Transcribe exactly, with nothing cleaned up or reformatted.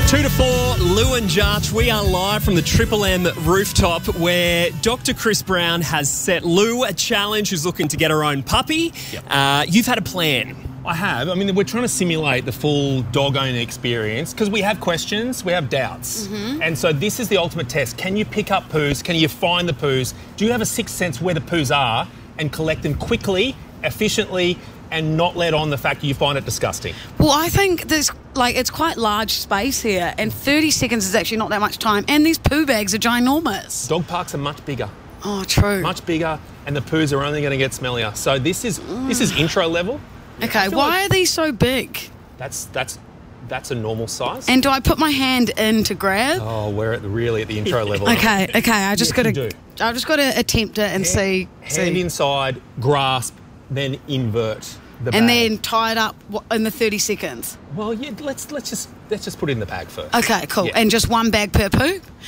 Two to four, Lou and Jarch. We are live from the Triple M rooftop where Doctor Chris Brown has set Lou a challenge who's looking to get her own puppy. Yep. Uh, you've had a plan. I have. I mean, we're trying to simulate the full dog owner experience because we have questions, we have doubts. Mm-hmm. And so this is the ultimate test. Can you pick up poos? Can you find the poos? Do you have a sixth sense where the poos are and collect them quickly, efficiently, and not let on the fact that you find it disgusting? Well, I think there's, like, it's quite large space here, and thirty seconds is actually not that much time, and these poo bags are ginormous. Dog parks are much bigger. Oh, true. Much bigger, and the poos are only going to get smellier. So this is mm. this is intro level. Okay, why like are these so big? That's that's that's a normal size. And do I put my hand in to grab? Oh, we're at the, really at the intro level. Okay, okay. I just yes, got to. I just got to attempt it and hand, see. Hand see. inside, grasp, then invert the bag. And then tie it up in the thirty seconds. Well, yeah. Let's let's just let's just put it in the bag first. Okay, cool. Yeah. And just one bag per poo.